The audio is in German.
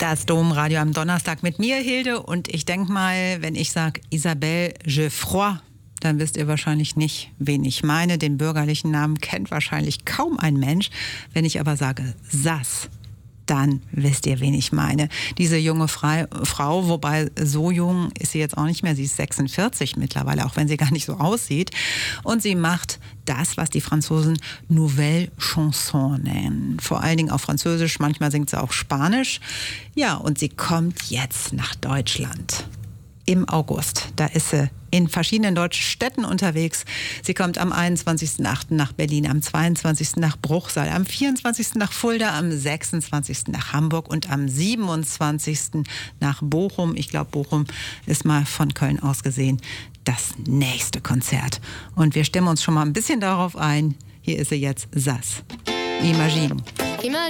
Das Domradio am Donnerstag mit mir, Hilde. Und ich denke mal, wenn ich sage Isabelle Geoffroy, dann wisst ihr wahrscheinlich nicht, wen ich meine. Den bürgerlichen Namen kennt wahrscheinlich kaum ein Mensch. Wenn ich aber sage Sass, dann wisst ihr, wen ich meine. Diese junge Frau, wobei so jung ist sie jetzt auch nicht mehr, sie ist 46 mittlerweile, auch wenn sie gar nicht so aussieht. Und sie macht das, was die Franzosen Nouvelle Chanson nennen. Vor allen Dingen auf Französisch, manchmal singt sie auch Spanisch. Ja, und sie kommt jetzt nach Deutschland. Im August. Da ist sie in verschiedenen deutschen Städten unterwegs. Sie kommt am 21.08. nach Berlin, am 22. nach Bruchsal, am 24. nach Fulda, am 26. nach Hamburg und am 27. nach Bochum. Ich glaube, Bochum ist mal von Köln aus gesehen das nächste Konzert. Und wir stimmen uns schon mal ein bisschen darauf ein. Hier ist sie jetzt, Sass. Imagine.